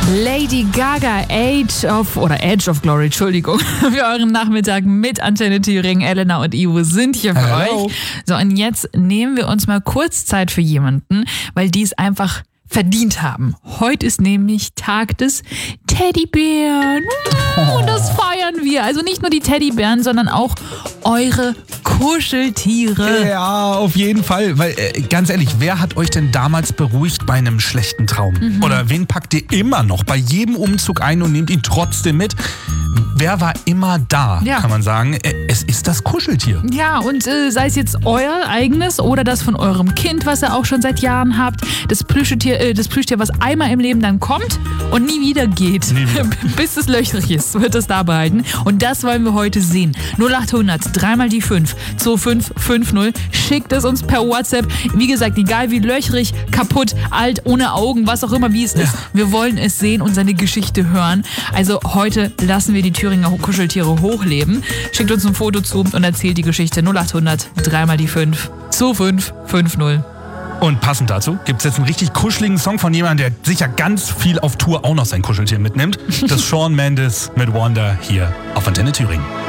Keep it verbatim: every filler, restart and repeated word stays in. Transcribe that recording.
Lady Gaga, Age of, oder Edge of Glory, Entschuldigung, für euren Nachmittag mit Antenne Thüringen. Elena und Ivo sind hier für Hello. euch. So, und jetzt nehmen wir uns mal kurz Zeit für jemanden, weil die es einfach verdient haben. Heute ist nämlich Tag des Teddybären. Und das feiern wir. Also nicht nur die Teddybären, sondern auch eure Kuscheltiere. Ja, auf jeden Fall. Weil, äh, ganz ehrlich, wer hat euch denn damals beruhigt bei einem schlechten Traum? Mhm. Oder wen packt ihr immer noch bei jedem Umzug ein und nehmt ihn trotzdem mit? Wer war immer da, Ja. kann man sagen? Äh, Es ist das Kuscheltier. Ja, und äh, sei es jetzt euer eigenes oder das von eurem Kind, was ihr auch schon seit Jahren habt. Das Plüschtier, äh, das Plüschtier, was einmal im Leben dann kommt und nie wieder geht. Nie wieder. Bis es löchrig ist, wird es da behalten. Und das wollen wir heute sehen. null achthundert, dreimal die fünf, zwei fünf fünf null. Schickt es uns per WhatsApp. Wie gesagt, egal wie löchrig, kaputt, alt, ohne Augen, was auch immer, wie es ist. Wir wollen es sehen und seine Geschichte hören. Also heute lassen wir die Thüringer Kuscheltiere hochleben. Schickt uns ein Foto zu und erzählt die Geschichte. null achthundert, dreimal die fünf, zwei fünf fünf null. Und passend dazu gibt es jetzt einen richtig kuscheligen Song von jemandem, der sicher ganz viel auf Tour auch noch sein Kuscheltier mitnimmt. Das Shawn Mendes mit Wanda hier auf Antenne Thüringen.